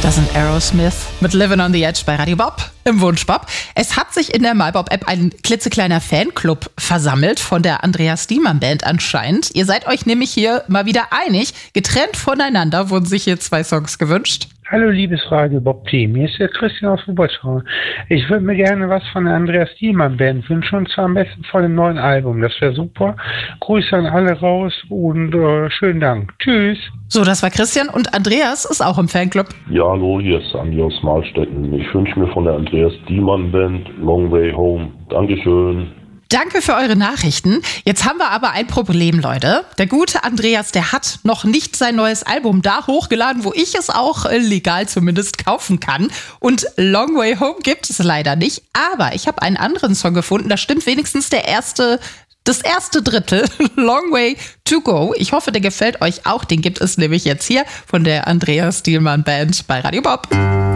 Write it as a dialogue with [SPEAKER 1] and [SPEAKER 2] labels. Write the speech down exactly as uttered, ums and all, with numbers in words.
[SPEAKER 1] Das sind Aerosmith mit Livin' on the Edge bei Radio Bob im Wunschbob. Es hat sich in der MyBob-App ein klitzekleiner Fanclub versammelt von der Andreas Diemann Band anscheinend. Ihr seid euch nämlich hier mal wieder einig. Getrennt voneinander wurden sich hier zwei Songs gewünscht.
[SPEAKER 2] Hallo liebes Radio Bob Team, hier ist der Christian aus Wuppertal. Ich würde mir gerne was von der Andreas Diemann Band wünschen, und zwar am besten von dem neuen Album. Das wäre super. Grüße an alle raus und äh, schönen Dank. Tschüss.
[SPEAKER 1] So, das war Christian und Andreas ist auch im Fanclub.
[SPEAKER 3] Ja, hallo, hier ist Andi aus Mahlstetten. Ich wünsche mir von der Andreas Diemann Band Long Way Home. Dankeschön.
[SPEAKER 1] Danke für eure Nachrichten. Jetzt haben wir aber ein Problem, Leute. Der gute Andreas, der hat noch nicht sein neues Album da hochgeladen, wo ich es auch äh, legal zumindest kaufen kann. Und Long Way Home gibt es leider nicht. Aber ich habe einen anderen Song gefunden. Da stimmt wenigstens der erste, das erste Drittel. Long Way to Go. Ich hoffe, der gefällt euch auch. Den gibt es nämlich jetzt hier von der Andreas Diemann Band bei Radio Bob.